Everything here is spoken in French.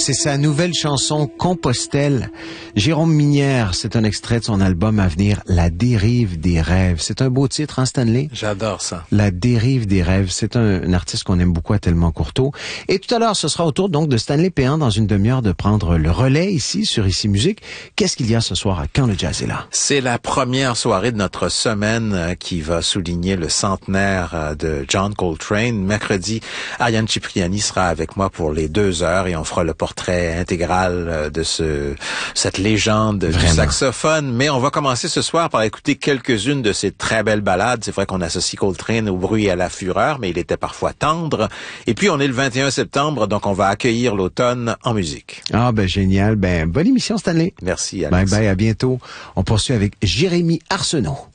C'est sa nouvelle chanson Compostelle. Jérôme Minière, c'est un extrait de son album à venir, La dérive des rêves. C'est un beau titre, hein, Stanley? J'adore ça. La dérive des rêves. C'est un artiste qu'on aime beaucoup à Tellement Courteau. Et tout à l'heure, ce sera au tour donc de Stanley Péan dans une demi-heure de prendre le relais ici sur Ici Musique. Qu'est-ce qu'il y a ce soir à Quand le Jazz est là? C'est la première soirée de notre semaine qui va souligner le centenaire de John Coltrane. Mercredi, Ariane Cipriani sera avec moi pour les 2 heures et on fera le portrait intégral de cette légende du saxophone. Mais on va commencer ce soir par écouter quelques-unes de ses très belles ballades. C'est vrai qu'on associe Coltrane au bruit et à la fureur, mais il était parfois tendre. Et puis on est le 21 septembre, donc on va accueillir l'automne en musique. Ah ben génial. Ben bonne émission Stanley. Merci Alex. Bye bye, à bientôt. On poursuit avec Jérémy Arsenault.